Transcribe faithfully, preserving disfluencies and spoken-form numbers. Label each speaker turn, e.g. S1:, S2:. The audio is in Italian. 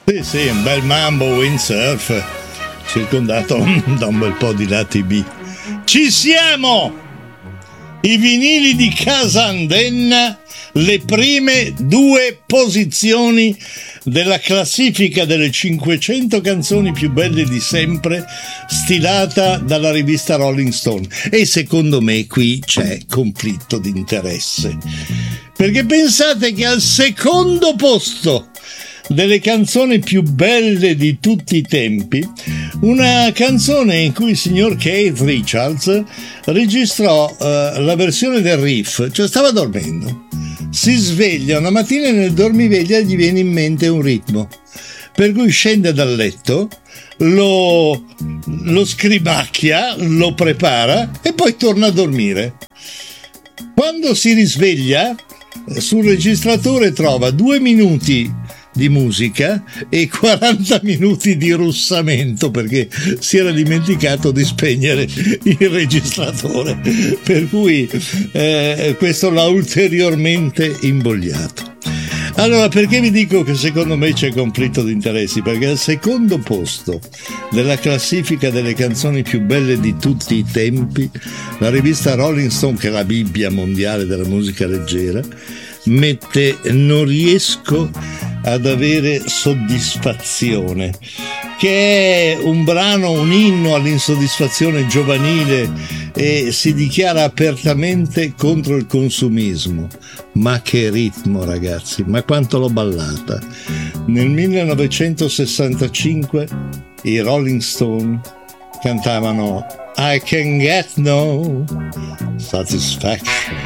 S1: Sì, sì, un bel mambo windsurf, circondato da un bel po' di lati B. Ci siamo! I vinili di Casa Andenna, le prime due posizioni della classifica delle cinquecento canzoni più belle di sempre, stilata dalla rivista Rolling Stone. E secondo me qui c'è conflitto di interesse, perché pensate che al secondo posto delle canzoni più belle di tutti i tempi, una canzone in cui il signor Keith Richards registrò uh, la versione del riff, cioè stava dormendo, si sveglia una mattina e nel dormiveglia gli viene in mente un ritmo, per cui scende dal letto, lo, lo scribacchia, lo prepara e poi torna a dormire. Quando si risveglia, sul registratore trova due minuti di musica e quaranta minuti di russamento, perché si era dimenticato di spegnere il registratore, per cui eh, questo l'ha ulteriormente imbogliato. Allora, perché vi dico che secondo me c'è conflitto di interessi? Perché al secondo posto della classifica delle canzoni più belle di tutti i tempi, la rivista Rolling Stone, che è la Bibbia mondiale della musica leggera, mette "Non riesco ad avere soddisfazione", che è un brano, un inno all'insoddisfazione giovanile e si dichiara apertamente contro il consumismo. Ma che ritmo, ragazzi, ma quanto l'ho ballata. Nel millenovecentosessantacinque i Rolling Stone cantavano "I can get no satisfaction".